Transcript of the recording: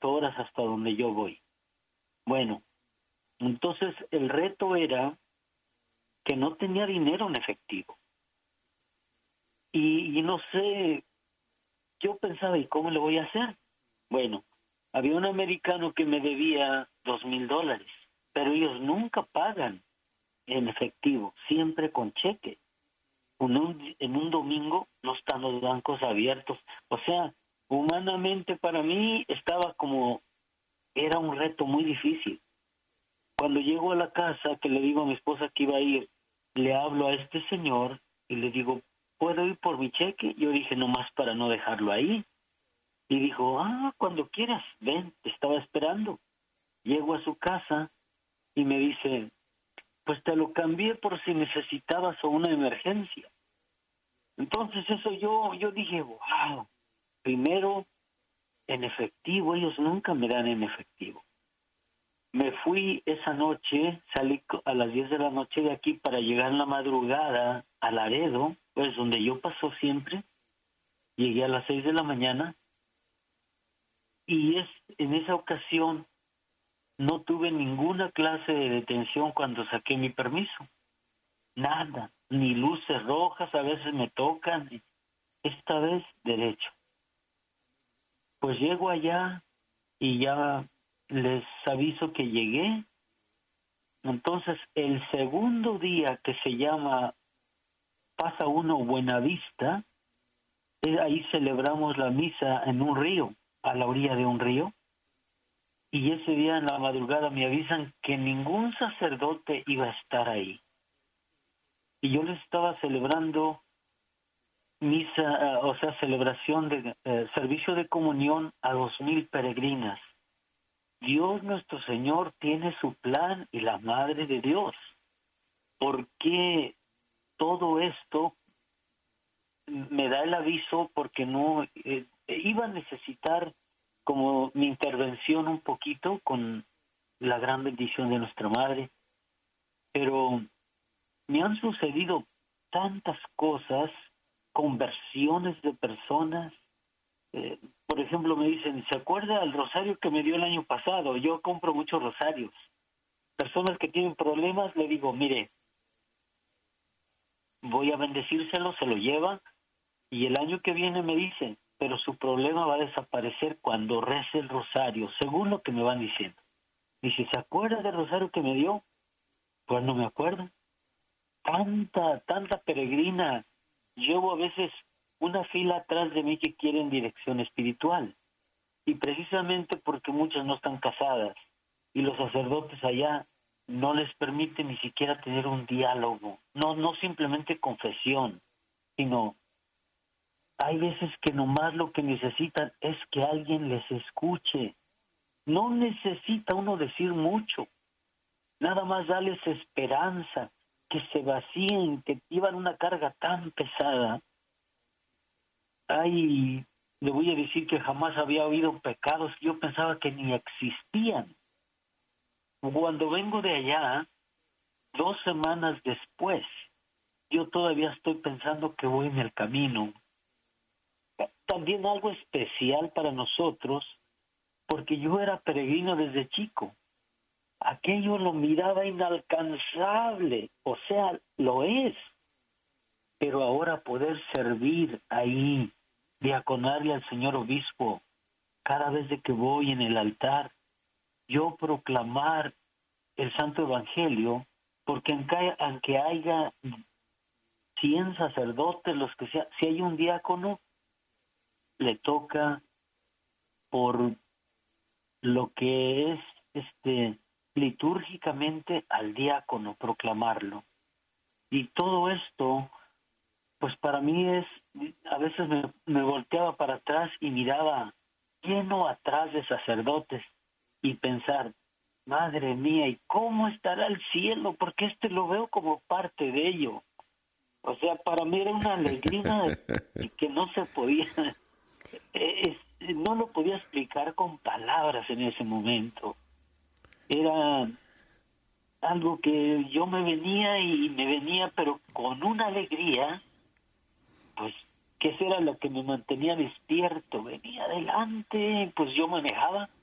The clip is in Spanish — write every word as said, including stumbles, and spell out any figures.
horas hasta donde yo voy. Bueno, entonces el reto era que no tenía dinero en efectivo. Y, y no sé, yo pensaba, ¿y cómo le voy a hacer? Bueno, había un americano que me debía dos mil dólares, pero ellos nunca pagan en efectivo, siempre con cheque. En un, en un domingo no están los bancos abiertos. O sea, humanamente para mí estaba como, era un reto muy difícil. Cuando llego a la casa, que le digo a mi esposa que iba a ir, le hablo a este señor y le digo, ¿puedo ir por mi cheque? Yo dije, nomás para no dejarlo ahí. Y dijo, ah, cuando quieras, ven, te estaba esperando. Llego a su casa y me dice, pues te lo cambié por si necesitabas o una emergencia. Entonces eso yo, yo dije, wow, primero en efectivo, ellos nunca me dan en efectivo. Me fui esa noche, salí a las diez de la noche de aquí para llegar en la madrugada a Laredo, pues donde yo paso siempre. Llegué a las seis de la mañana y es en esa ocasión no tuve ninguna clase de detención cuando saqué mi permiso. Nada, ni luces rojas, a veces me tocan, esta vez derecho. Pues llego allá y ya les aviso que llegué. Entonces, el segundo día que se llama Pasa Uno Buenavista, eh, ahí celebramos la misa en un río, a la orilla de un río. Y ese día en la madrugada me avisan que ningún sacerdote iba a estar ahí. Y yo les estaba celebrando misa, uh, o sea, celebración de uh, servicio de comunión a dos mil peregrinas. Dios nuestro Señor tiene su plan y la Madre de Dios. ¿Por qué todo esto me da el aviso? Porque no eh, iba a necesitar como mi intervención un poquito con la gran bendición de nuestra Madre, pero me han sucedido tantas cosas, conversiones de personas. Eh, por ejemplo, me dicen, ¿se acuerda del rosario que me dio el año pasado? Yo compro muchos rosarios. Personas que tienen problemas, le digo, mire, voy a bendecírselo, se lo lleva, y el año que viene me dice, pero su problema va a desaparecer cuando rece el rosario, según lo que me van diciendo. Dice, ¿se acuerda del rosario que me dio? Pues no me acuerdo. Tanta, tanta peregrina. Llevo a veces una fila atrás de mí que quieren dirección espiritual. Y precisamente porque muchas no están casadas y los sacerdotes allá no les permiten ni siquiera tener un diálogo. No, no simplemente confesión, sino hay veces que nomás lo que necesitan es que alguien les escuche. No necesita uno decir mucho. Nada más darles esperanza, que se vacíen, que llevan una carga tan pesada. Ay, le voy a decir que jamás había oído pecados que yo pensaba que ni existían. Cuando vengo de allá, dos semanas después, yo todavía estoy pensando que voy en el camino. También algo especial para nosotros, porque yo era peregrino desde chico. Aquello lo miraba inalcanzable, o sea, lo es. Pero ahora poder servir ahí, diaconarle al señor obispo, cada vez de que voy en el altar, yo proclamar el Santo Evangelio, porque aunque haya cien sacerdotes, los que sea, si hay un diácono, le toca por lo que es este litúrgicamente al diácono proclamarlo. Y todo esto, pues para mí es, a veces me, me volteaba para atrás y miraba lleno atrás de sacerdotes y pensar, madre mía, ¿y cómo estará el cielo? Porque este lo veo como parte de ello. O sea, para mí era una alegría y que no se podía, es, no lo podía explicar con palabras en ese momento. Era algo que yo me venía y me venía, pero con una alegría, pues, que eso era lo que me mantenía despierto. Venía adelante, pues yo manejaba,